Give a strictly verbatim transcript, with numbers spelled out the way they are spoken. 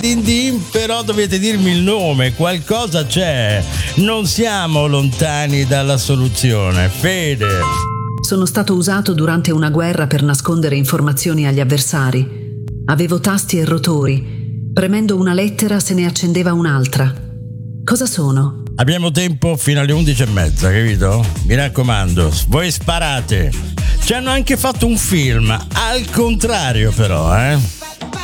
din din, però dovete dirmi il nome, qualcosa c'è. Non siamo lontani dalla soluzione. Fede. Sono stato usato durante una guerra per nascondere informazioni agli avversari. Avevo tasti e rotori. Premendo una lettera se ne accendeva un'altra. Cosa sono? Abbiamo tempo fino alle undici e mezza, capito? Mi raccomando, voi sparate. Ci hanno anche fatto un film, al contrario però, eh?